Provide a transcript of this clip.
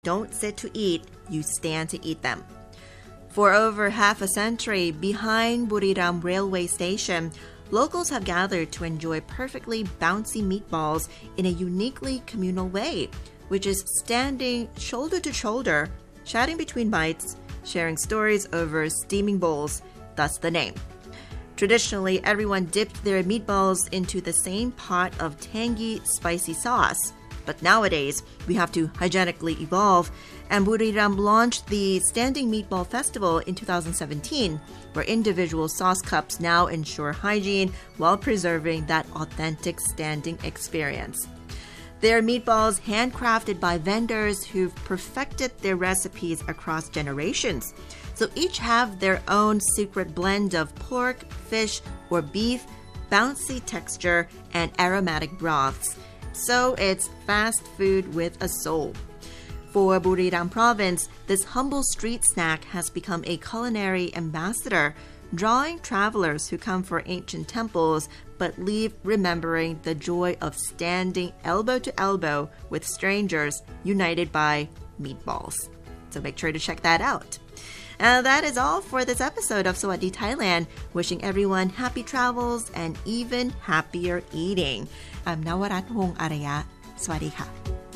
don't sit to eat, you stand to eat them. For over half a century, behind Buriram railway station, locals have gathered to enjoy perfectly bouncy meatballs in a uniquely communal way, which is standing shoulder to shoulder, chatting between bites, sharing stories over steaming bowls, thus the name. Traditionally, everyone dipped their meatballs into the same pot of tangy, spicy sauce. But nowadays, we have to hygienically evolve, and Buriram launched the Standing Meatball Festival in 2017, where individual sauce cups now ensure hygiene while preserving that authentic standing experience. Their meatballs handcrafted by vendors who've perfected their recipes across generations. So each have their own secret blend of pork, fish, or beef, bouncy texture, and aromatic broths. So it's fast food with a soul. For Buriram province, this humble street snack has become a culinary ambassador, drawing travelers who come for ancient temples but leave remembering the joy of standing elbow to elbow with strangers united by meatballs. So make sure to check that out. That is all for this episode of Sawadi Thailand. Wishing everyone happy travels and even happier eating. I'm Nawarat Wong Araya. Sawadi ka.